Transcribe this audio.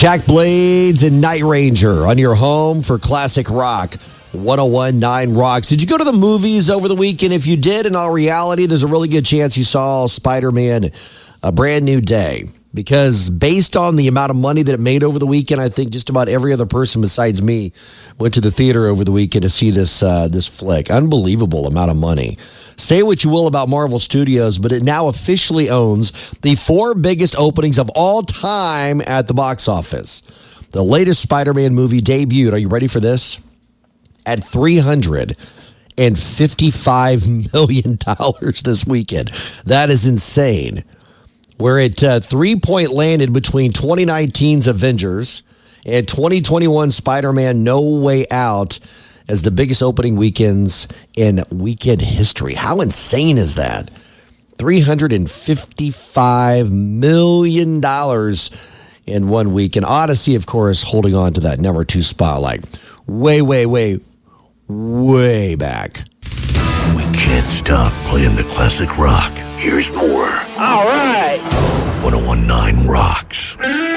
Jack Blades and Night Ranger on your home for classic rock. 101.9 Rocks. Did you go to the movies over the weekend? If you did, in all reality, there's a really good chance you saw Spider-Man A Brand New Day. Because based on the amount of money that it made over the weekend, I think just about every other person besides me went to the theater over the weekend to see this flick. Unbelievable amount of money. Say what you will about Marvel Studios, but it now officially owns the 4 biggest openings of all time at the box office. The latest Spider-Man movie debuted, are you ready for this? At $355 million this weekend. That is insane. We're at 3-point landed between 2019's Avengers and 2021 Spider-Man No Way Out as the biggest opening weekends in weekend history. How insane is that? $355 million in 1 week. And Odyssey, of course, holding on to that number 2 spot like way back. We can't stop playing the classic rock. Here's more. All right. 101.9 Rocks.